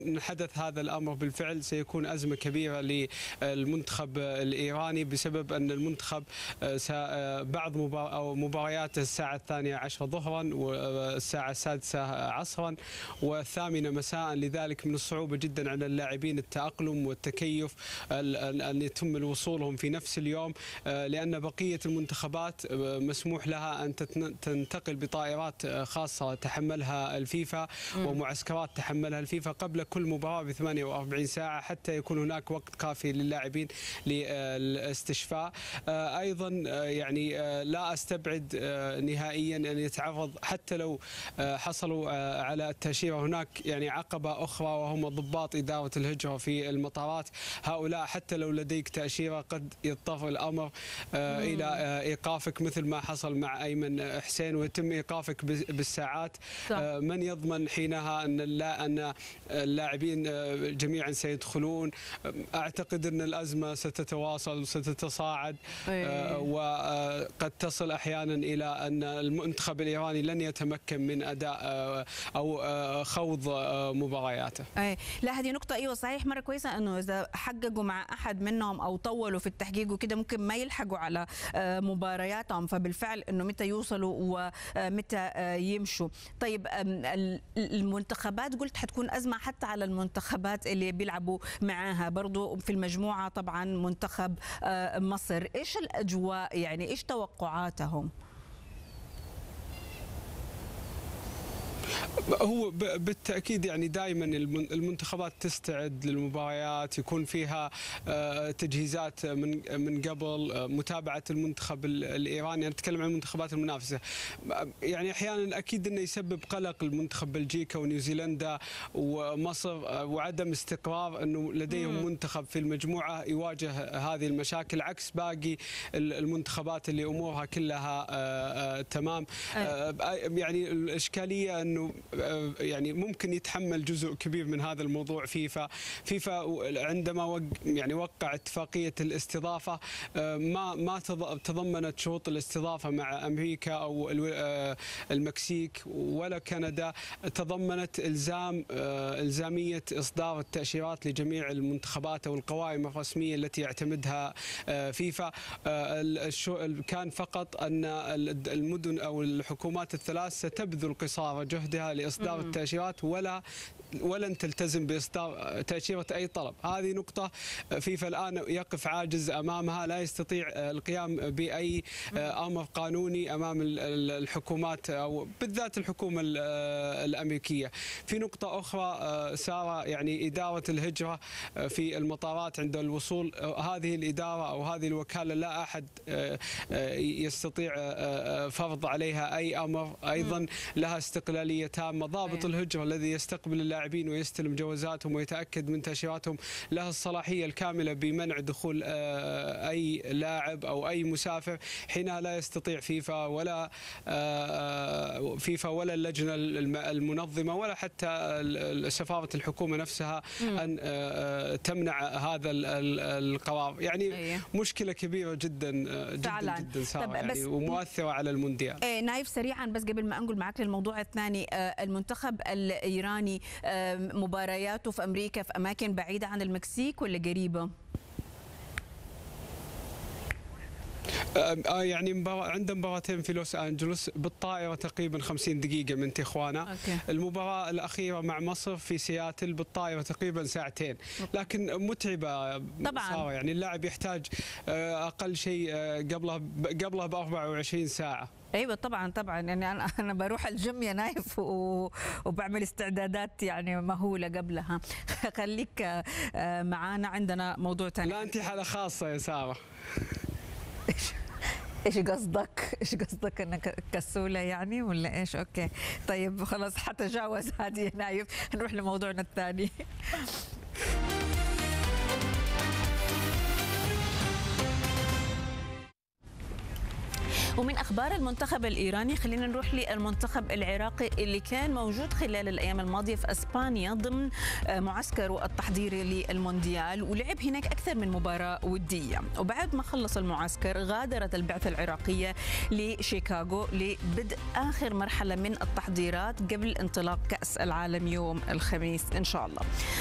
حدث هذا الأمر بالفعل سيكون أزمة كبيرة للمنتخب الإيراني، بسبب أن المنتخب بعض مبارياته الساعة 12 ظهرا والساعة 6 عصرا والثامنة مساء. لذلك من الصعوبة جدا على اللاعبين التأقلم والتكيف أن يتم وصولهم في نفس اليوم، لأن بقية المنتخبات مسموح لها أن تنتقل بطائرات خاصة تحملها الفيفا ومعسكرات تحملها الفيفا قبل كل مباراة ب 48 ساعة، حتى يكون هناك وقت كافي للاعبين للاستشفاء. أيضا يعني لا أستبعد نهائيا أن يتعرض، حتى لو حصلوا على التأشيرة، هناك يعني عقبة أخرى وهم ضباط إدارة الهجرة في المطارات. هؤلاء حتى لو لديك تأشيرة قد يضطر الأمر إلى إيقافك، مثل ما حصل مع أيمن حسين، ويتم إيقافك بالساعات. من يضمن حينها أن اللاعبين جميعا سيدخلون؟ أعتقد أن الأزمة ستتواصل وستتصاعد، وقد تصل أحيانا إلى أن المنتخب الإيراني لن يتمكن من أداء أو خوض مبارياته. لا، هذه نقطة أيوة صحيح، مرة كويسة أنه إذا حققوا مع أحد منهم أو طولوا في التحقيق وكده ممكن ما يلحقوا على مبارياتهم، فبالفعل أنه متى يوصلوا ومتى يمشوا. طيب المنتخبات قلت حتكون أزمة حتى على المنتخبات اللي بيلعبوا معاها برضو في المجموعة، طبعا منتخب مصر. إيش الأجواء يعني، إيش توقعاتهم؟ هو بالتأكيد يعني دائما المنتخبات تستعد للمباريات، يكون فيها تجهيزات من قبل، متابعة المنتخب الإيراني. نتكلم عن المنتخبات المنافسة، يعني أحيانا أكيد أنه يسبب قلق المنتخب بلجيكا ونيوزيلندا ومصر وعدم استقرار أنه لديهم منتخب في المجموعة يواجه هذه المشاكل، عكس باقي المنتخبات اللي أمورها كلها تمام. يعني الإشكالية أنه يعني ممكن يتحمل جزء كبير من هذا الموضوع فيفا عندما يعني وقع اتفاقية الاستضافة، ما تضمنت شروط الاستضافة مع أمريكا أو المكسيك ولا كندا، تضمنت إلزامية إصدار التأشيرات لجميع المنتخبات أو القوائم الرسمية التي يعتمدها فيفا. كان فقط أن المدن أو الحكومات الثلاث ستبذل قصارى جهدها لإصدار التأشيرات ولن تلتزم بإصدار تأشيرة أي طلب. هذه نقطة فيفا الآن يقف عاجز أمامها، لا يستطيع القيام بأي أمر قانوني أمام الحكومات أو بالذات الحكومة الأمريكية. في نقطة أخرى سارة، يعني إدارة الهجرة في المطارات عند الوصول، هذه الإدارة أو هذه الوكالة لا أحد يستطيع فرض عليها أي أمر، أيضا لها استقلالية تامة. ضابط الهجرة الذي يستقبل اللاعبين ويستلم جوازاتهم ويتأكد من تأشيراتهم له الصلاحية الكاملة بمنع دخول أي لاعب أو أي مسافر. حينها لا يستطيع فيفا ولا اللجنة المنظمة ولا حتى سفارة الحكومة نفسها أن تمنع هذا القرار. يعني مشكلة كبيرة جدا جدا جدا سارة، يعني ومؤثرة على المونديال. نايف سريعا بس قبل ما انقل معك للموضوع الثاني، المنتخب الايراني مبارياته في امريكا في اماكن بعيده عن المكسيك ولا قريبه؟ يعني عنده مباراتين في لوس أنجلوس بالطائرة تقريبا 50 دقيقة من تيخوانا. المباراة الأخيرة مع مصر في سياتل بالطائرة تقريبا ساعتين، لكن متعبة طبعا. يعني اللاعب يحتاج أقل شيء قبلها ب 24 ساعة. ايوه طبعا يعني انا بروح الجيم يا نايف وبعمل استعدادات يعني مهوله قبلها. خليك معانا، عندنا موضوع ثاني. لا انت حاله خاصه يا ساره. ايش قصدك؟ انك كسوله يعني ولا ايش؟ اوكي طيب خلاص حتجاوز هذه يا نايف، نروح لموضوعنا الثاني. ومن أخبار المنتخب الإيراني خلينا نروح للمنتخب العراقي اللي كان موجود خلال الأيام الماضية في أسبانيا ضمن معسكره التحضيري للمونديال، ولعب هناك أكثر من مباراة ودية. وبعد ما خلص المعسكر غادرت البعثة العراقية لشيكاغو لبدء آخر مرحلة من التحضيرات قبل انطلاق كأس العالم يوم الخميس إن شاء الله.